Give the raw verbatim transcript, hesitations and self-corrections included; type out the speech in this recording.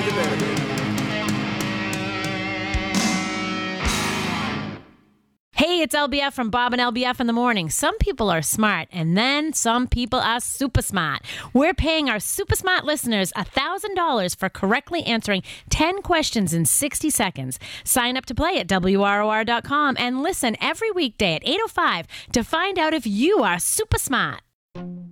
get better, baby. Hey, it's L B F from Bob and L B F in the morning. Some people are smart, and then some people are super smart. We're paying our super smart listeners one thousand dollars for correctly answering ten questions in sixty seconds. Sign up to play at W R O R dot com and listen every weekday at eight oh five to find out if you are super smart.